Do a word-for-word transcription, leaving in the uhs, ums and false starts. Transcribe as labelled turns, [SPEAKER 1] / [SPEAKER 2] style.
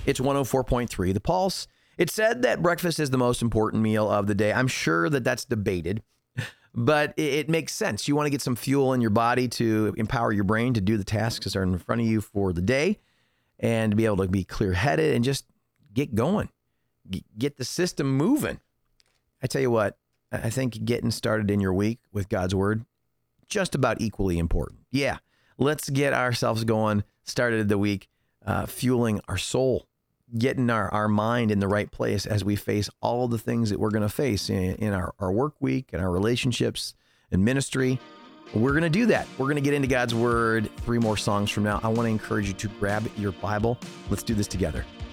[SPEAKER 1] It's one oh four point three, The Pulse. It said that breakfast is the most important meal of the day. I'm sure that that's debated, but it, it makes sense. You want to get some fuel in your body to empower your brain to do the tasks that are in front of you for the day and to be able to be clear-headed and just get going, G- get the system moving. I tell you what, I think getting started in your week with God's word, just about equally important. Yeah, let's get ourselves going, started the week, uh, fueling our soul, getting our, our mind in the right place as we face all the things that we're going to face in, in our, our work week and our relationships and ministry. We're going to do that. We're going to get into God's word three more songs from now. I want to encourage you to grab your Bible. Let's do this together.